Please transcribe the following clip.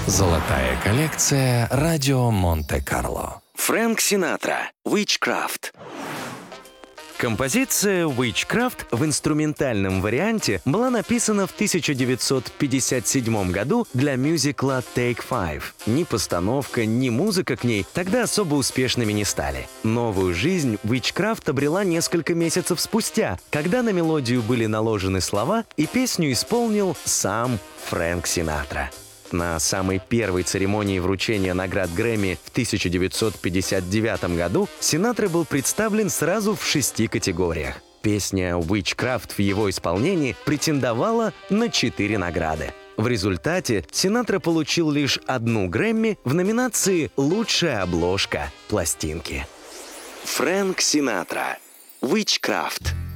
Золотая коллекция «Радио Монте-Карло». Фрэнк Синатра «Witchcraft». Композиция «Witchcraft» в инструментальном варианте была написана в 1957 году для мюзикла «Take Five». Ни постановка, ни музыка к ней тогда особо успешными не стали. Новую жизнь «Witchcraft» обрела несколько месяцев спустя, когда на мелодию были наложены слова, и песню исполнил сам Фрэнк Синатра. На самой первой церемонии вручения наград Грэмми в 1959 году Синатра был представлен сразу в 6 категориях. Песня «Witchcraft» в его исполнении претендовала на 4 награды. В результате Синатра получил лишь 1 Грэмми в номинации «Лучшая обложка пластинки». Фрэнк Синатра «Witchcraft».